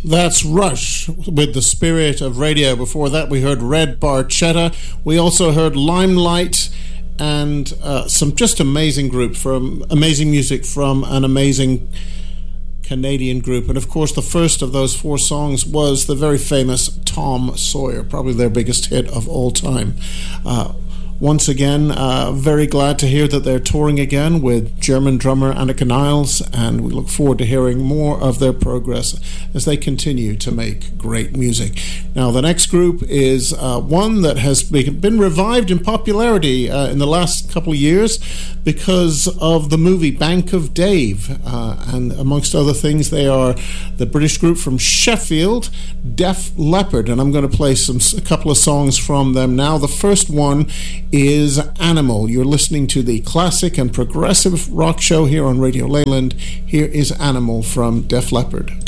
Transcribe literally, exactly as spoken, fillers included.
That's Rush with The Spirit of Radio. Before that, we heard Red Barchetta. We also heard Limelight and uh, some just amazing group from amazing music from an amazing Canadian group. And of course, the first of those four songs was the very famous Tom Sawyer, probably their biggest hit of all time. Uh, Once again, uh, very glad to hear that they're touring again with German drummer Annika Niles, and we look forward to hearing more of their progress as they continue to make great music. Now, the next group is uh, one that has been revived in popularity uh, in the last couple of years because of the movie Bank of Dave, uh, and amongst other things, they are the British group from Sheffield, Def Leppard, and I'm going to play some a couple of songs from them now. The first one is Animal. You're listening to the classic and progressive rock show here on Radio Leyland. Here is Animal from Def Leppard.